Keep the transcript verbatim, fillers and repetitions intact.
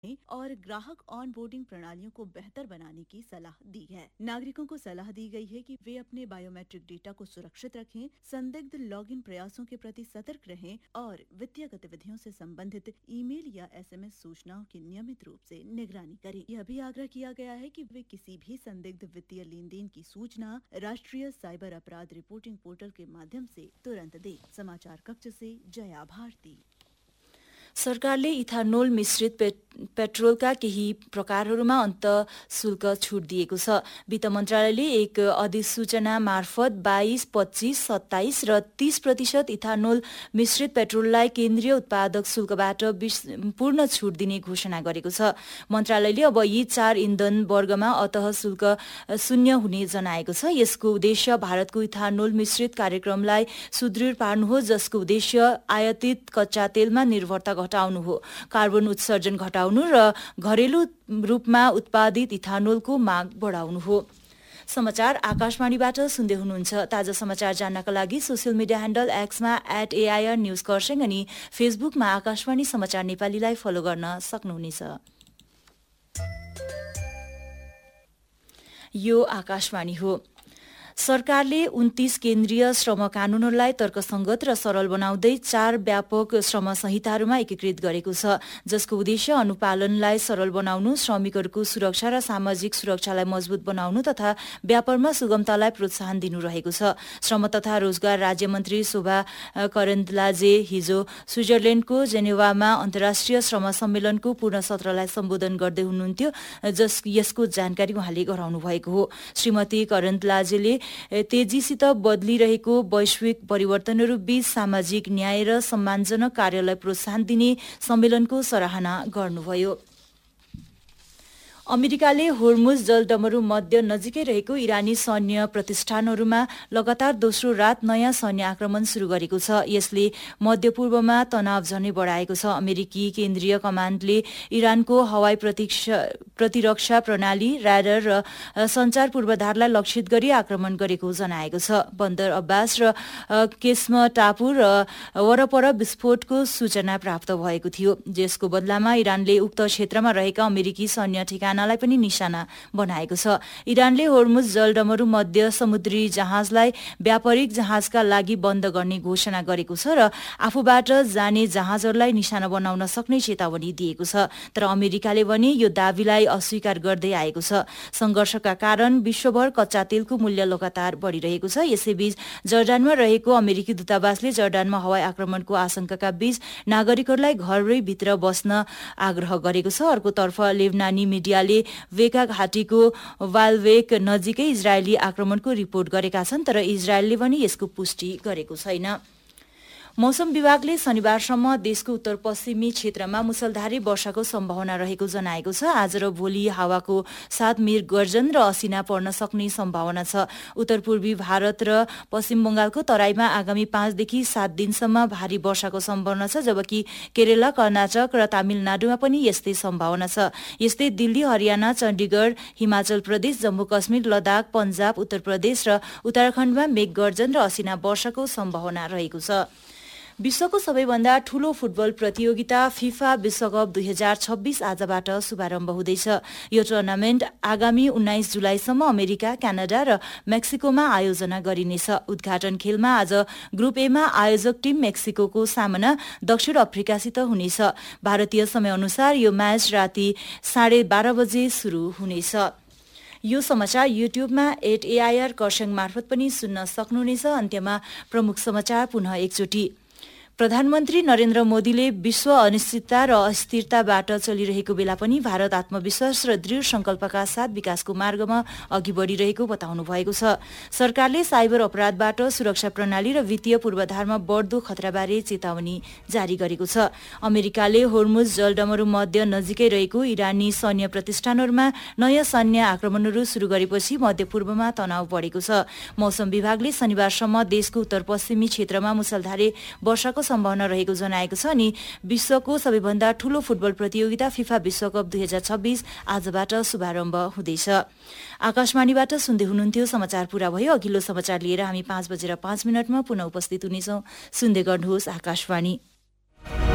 और ग्राहक on boarding प्रणालियों को बेहतर बनाने की सलाह दी है। नागरिकों को सलाह दी गई है कि वे अपने बायोमेट्रिक डेटा को सुरक्षित रखें, संदिग्ध लॉगिन प्रयासों के प्रति सतर्क रहें और वित्तीय गतिविधियों से संबंधित ईमेल या एसएमएस सूचनाओं की नियमित रूप से निगरानी करें। यह भी आग्रह किया गया है कि वे किसी भी संदिग्ध वित्तीय लेन देन की सूचना राष्ट्रीय साइबर अपराध रिपोर्टिंग पोर्टल के माध्यम से तुरंत दें। समाचार कक्ष से जया भारती। सरकारले इथानोल मिश्रित पे, पेट्रोलका केही प्रकारहरूमा अन्त शुल्क छुट दिएको छ। वित्त मन्त्रालयले एक अधिसूचना मार्फत बाइस, पच्चीस, सत्ताइस र तीस प्रतिशत इथानोल मिश्रित पेट्रोललाई केन्द्रीय उत्पादक शुल्कबाट पूर्ण छुट दिने घोषणा गरेको छ। मन्त्रालयले अब यी चार इन्धन वर्गमा अतः शुल्क शून्य हुने जनाएको छ। यसको उद्देश्य भारतको इथानोल मिश्रित कार्यक्रमलाई सुदृढ पार्नु हो, जसको उद्देश्य आयातित कच्चा तेलमा निर्भरता घटाउनु हो, कार्बन उत्सर्जन घटाउनु र घरेलु रूपमा उत्पादित इथानोलको माग बढाउनु हो। समाचार आकाशवाणीबाट सुन्दै हुनुहुन्छ। ताजा समाचार जान्नका लागि social media handle एक्समा at AIR news Kurseong अनि फेसबुकमा आकाशवाणी समाचार नेपालीलाई फलो गर्न सक्नुहुनेछ। यो आकाशवाणी हो। सरकारले उन्तीस केन्द्रीय श्रम कानूनहरूलाई तर्कसंगत र सरल बनाउँदै चार व्यापक श्रम संहिताहरूमा एकीकृत गरेको छ, जसको उद्देश्य अनुपालनलाई सरल बनाउनु, श्रमिकहरूको सुरक्षा र सामाजिक सुरक्षालाई मजबुत बनाउनु तथा व्यापारमा सुगमतालाई प्रोत्साहन दिनु रहेको छ। श्रम तथा रोजगार राज्यमन्त्री शोभा करन्दलाजे हिजो स्विजरल्याण्डको जेनेवामा अन्तर्राष्ट्रिय श्रम सम्मेलनको पूर्ण सत्रलाई सम्बोधन गर्दै हुनुहुन्थ्यो, जस यसको जानकारी उहाँले गराउनु भएको हो। श्रीमती करन्दलाजेले तेजीसित बदलिरहेको वैश्विक परिवर्तनहरू बीच सामाजिक न्याय र सम्मानजनक कार्यलाई प्रोत्साहन दिने सम्मेलनको सराहना गर्नुभयो। अमेरिकाले होर्मुज जलडमरू मध्य नजिकै रहेको इरानी सैन्य प्रतिष्ठानहरूमा लगातार दोस्रो रात नयाँ सैन्य आक्रमण शुरू गरेको छ। यसले मध्यपूर्वमा तनाव झनै बढाएको छ। अमेरिकी केन्द्रीय कमान्डले इरानको हवाई प्रतिरक्षा प्रणाली, र्याडर र सञ्चार पूर्वाधारलाई लक्षित गरी आक्रमण गरेको जनाएको छ। बन्दर अब्बास र केस्म टापु र वरपर विस्फोटको सूचना प्राप्त भएको थियो, जसको बदलामा इरानले उक्त क्षेत्रमा रहेका अमेरिकी सैन्य ठेगाना लाई पनि निशाना बनाएको छ। इरानले होर्मुज जलडमरू मध्य समुद्री जहाजलाई व्यापारिक जहाजका लागि बन्द गर्ने घोषणा गरेको छ र आफूबाट जाने जहाजहरूलाई निशाना बनाउन सक्ने चेतावनी दिएको छ। तर अमेरिकाले भने यो दावीलाई अस्वीकार गर्दै आएको छ। संघर्षका कारण विश्वभर कच्चा तेलको मूल्य लगातार बढ़िरहेको छ। यसैबीच जर्डानमा रहेको अमेरिकी दूतावासले जर्डानमा हवाई आक्रमणको आशंकाका बीच नागरिकहरूलाई घरैभित्र बस्न आग्रह गरेको छ। अर्कोतर्फ लेबनानी मिडिया वेका घाटीको वालवेक नजिकै इजरायली आक्रमणको रिपोर्ट गरेका छन्, तर इजरायलले पनि यसको पुष्टि गरेको छैन। मौसम विभागले शनिबारसम्म देशको उत्तर पश्चिमी क्षेत्रमा मुसलधारे वर्षाको सम्भावना रहेको जनाएको छ। आज र भोलि हावाको साथ मेघ गर्जन र असिना पर्न सक्ने सम्भावना छ। उत्तर पूर्वी भारत र पश्चिम बंगालको तराईमा आगामी पाँचदेखि सात दिनसम्म भारी वर्षाको सम्भावना छ, जबकि केरला, कर्नाटक र तामिलनाडुमा पनि यस्तै सम्भावना छ। यस्तै दिल्ली, हरियाणा, चण्डीगढ, हिमाचल प्रदेश, जम्मू कश्मीर, लद्दाख, पञ्जाब, उत्तर प्रदेश र उत्तराखण्डमा मेघ गर्जन र असिना वर्षाको सम्भावना रहेको छ। विश्वको सबैभन्दा ठूलो फुटबल प्रतियोगिता फिफा विश्वकप दुई हजार छब्बीस आजबाट शुभारम्भ हुँदैछ। यो टुर्नामेन्ट आगामी उन्नाइस जुलाईसम्म अमेरिका, क्यानाडा र मेक्सिकोमा आयोजना गरिनेछ। उद्घाटन खेलमा आज ग्रुप एमा आयोजक टीम मेक्सिकोको सामना दक्षिण अफ्रिकासित हुनेछ। भारतीय समयअनुसार यो म्याच राति साढे बाह्र बजे शुरू हुनेछ। यो समाचार युट्युबमा एट एआइआर खरसाङ मार्फत पनि सुन्न सक्नुहुनेछ। अन्त्यमा प्रमुख समाचार पुनः एकचोटि। प्रधानमन्त्री नरेन्द्र मोदीले विश्व अनिश्चितता र अस्थिरताबाट चलिरहेको बेला पनि भारत आत्मविश्वास र दृढ संकल्पका साथ विकासको मार्गमा अघि बढ़िरहेको बताउनु भएको छ। सरकारले साइबर अपराधबाट सुरक्षा प्रणाली र वित्तीय पूर्वाधारमा बढ्दो खतराबारे चेतावनी जारी गरेको छ। अमेरिकाले होर्मुज जलडमरू मध्य नजिकै रहेको इरानी सैन्य प्रतिष्ठानहरूमा नयाँ सैन्य आक्रमणहरू शुरू गरेपछि मध्यपूर्वमा तनाव बढ़ेको छ। मौसम विभागले शनिबारसम्म देशको उत्तर पश्चिमी क्षेत्रमा मुसलधारे वर्षाको सम्भावना रहेको जनाएको छ अनि विश्वको सबैभन्दा ठूलो फुटबल प्रतियोगिता फिफा विश्वकप दुई हजार छब्बीस आजबाट शुभारम्भ हुँदैछ। आकाशवाणीबाट सुन्दै हुनुहुन्थ्यो। समाचार पूरा भयो। अघिल्लो समाचार लिएर हामी पाँच बजेर पाँच मिनटमा पुनः उपस्थित हुनेछौँ। सुन्दै गर्नुहोस् आकाशवाणी।